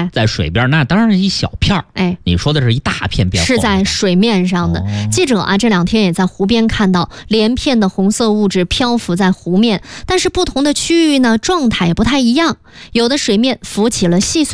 对， 在水边那当然是一小片儿， 哎， 你说的是一大片变红， 是在水面上的。记者这两天也在湖边看到连片的红色物质漂浮在湖面，但是不同的区域呢，状态也不太一样，有的水面浮起了细碎